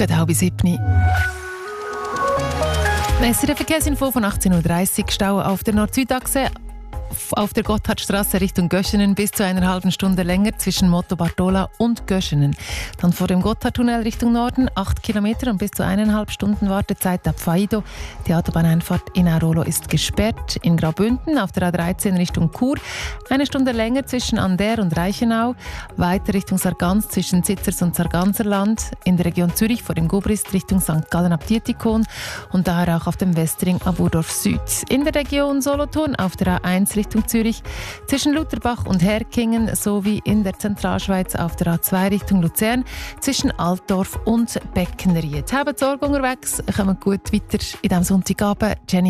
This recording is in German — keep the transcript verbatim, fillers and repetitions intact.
Geht halb siebni. Es ist eine Verkehrsinfo von achtzehn Uhr dreißig. Stau auf der Nord-Süd-Achse. Auf der Gotthardstraße Richtung Göschenen bis zu einer halben Stunde länger zwischen Motto Bartola und Göschenen. Dann vor dem Gotthardtunnel Richtung Norden acht Kilometer und bis zu eineinhalb Stunden Wartezeit ab Faido. Die Autobahneinfahrt in Airolo ist gesperrt. In Graubünden auf der A dreizehn Richtung Chur eine Stunde länger zwischen Ander und Reichenau. Weiter Richtung Sargans zwischen Zitzers und Sarganserland. In der Region Zürich vor dem Gubrist Richtung Sankt Gallen ab Dietikon und daher auch auf dem Westring ab Urdorf Süd. In der Region Solothurn auf der A eins Richtung Zürich zwischen Lutherbach und Herkingen sowie in der Zentralschweiz auf der A zwei Richtung Luzern zwischen Altdorf und Beckenried. Haben Sorge unterwegs, kommen gut weiter in diesem Sonntagabend. Jenny